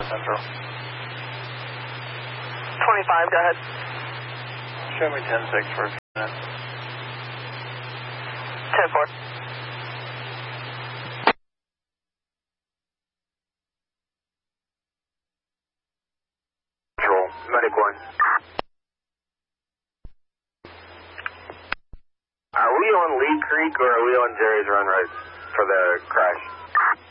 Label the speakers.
Speaker 1: Central.
Speaker 2: 25, go ahead.
Speaker 1: Show me 10-6 for a few minutes.
Speaker 2: 10-4.
Speaker 3: Control, Medic 1. Are we on Lee Creek or are we on Jerry's Run right for the crash?